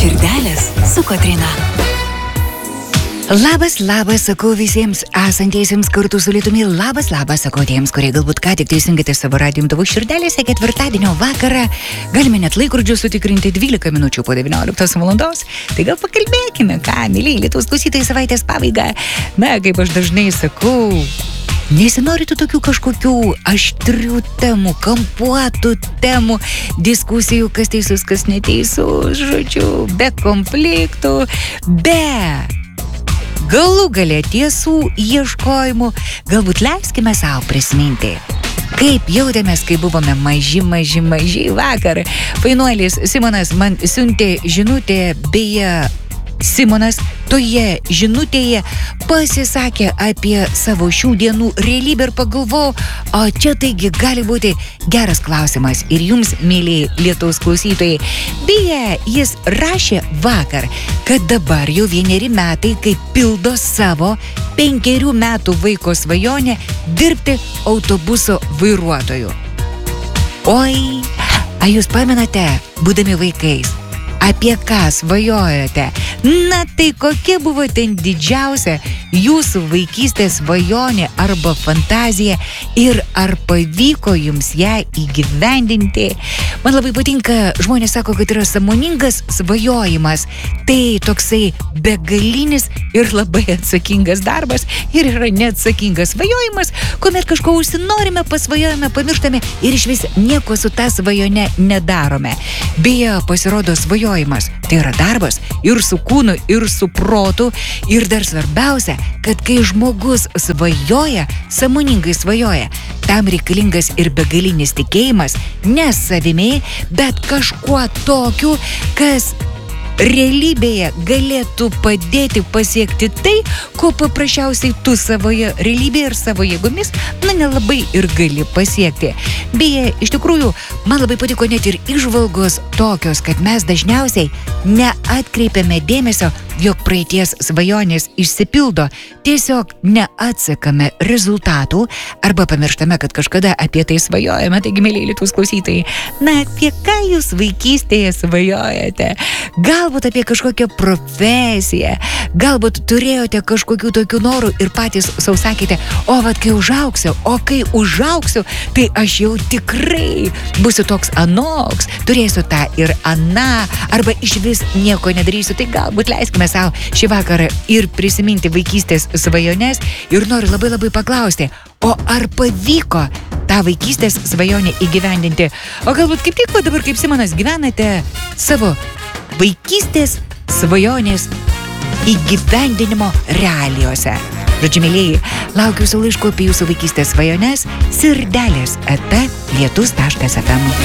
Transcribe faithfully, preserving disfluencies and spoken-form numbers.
Širdelės su Kotryna. Labas, labas, sakau visiems esantiesiems kartu su Lietumi. Labas, labas, sakau tiems, kurie galbūt ką tik teisingate savo radijo imtuvų širdelėse ketvirtadienio vakarą. Galime net laikrodžių sutikrinti dvylika minučių po devynioliktos valandos. Tai gal pakalbėkime, ką, myliai Lietuvos klausytojai, savaitės pabaiga. Na, kaip aš dažnai sakau, nesinori tų tokių kažkokių aštrių temų, kampuotų temų, diskusijų, kas teisus, kas neteisus, žodžiu, be konfliktų, be galų galę tiesų ieškojimų. Galbūt leiskime savo prisiminti, kaip jautėmės, kai buvome maži, maži, maži vakar. Fainuolis Simonas man siuntė žinutę, beje, Simonas toje žinutėje pasisakė apie savo šių dienų realybę ir pagalvojau, o čia taigi gali būti geras klausimas ir jums, mėlyje Lietuvos klausytojai. Beje, jis rašė vakar, kad dabar jau vieneri metai, kai pildo savo penkerių metų vaiko svajonę dirbti autobuso vairuotoju. Oi, ar jūs pamenate, būdami vaikais, apie ką svajojate? Na tai kokia buvo ten didžiausia jūsų vaikystės svajonė arba fantazija ir ar pavyko jums ją įgyvendinti? Man labai patinka, žmonės sako, kad yra sąmoningas svajojimas. Tai toksai begalinis ir labai atsakingas darbas ir yra neatsakingas svajojimas, kuomet kažko užsinorime, pasvajojame, pamirštame ir iš vis nieko su ta svajone nedarome. Beje, pasirodo, svajojimas tai yra darbas ir su kūnu, ir su protu, ir dar svarbiausia, kad kai žmogus svajoja, sąmoningai svajoja, tam reikalingas ir begalinis tikėjimas, ne savimi, bet kažkuo tokiu, kas realybėje galėtų padėti pasiekti tai, ko paprasčiausiai tu savoje realybėje ir savo jėgomis, na, nelabai ir gali pasiekti. Beje, iš tikrųjų, man labai patiko net ir įžvalgos tokios, kad mes dažniausiai neatkreipiame dėmesio, jog praeities svajonės išsipildo, tiesiog neatsekame rezultatų arba pamirštame, kad kažkada apie tai svajojame. Taigi, mėlyje Lietuvos klausytojai, na, apie ką jūs vaikystėje svajojate? Galbūt apie kažkokią profesiją, galbūt turėjote kažkokių tokių norų ir patys sau sakėte, o vat kai užaugsiu, o kai užaugsiu, tai aš jau tikrai būsiu toks anoks, turėsiu tą ir aną, arba iš vis nieko nedarysiu. Tai galbūt leiskime savo šį vakarą ir prisiminti vaikystės svajones ir noriu labai labai paklausti, o ar pavyko tą vaikystės svajonę įgyvendinti? O galbūt kaip tik va dabar, kaip Simonas, gyvenate savo vaikystės svajonės įgyvendinimo realijose. Žodžiu, mėlyjei, laukiu jūsų laiškų apie jūsų vaikystės svajones sirdelės eta lietus taškas ef em.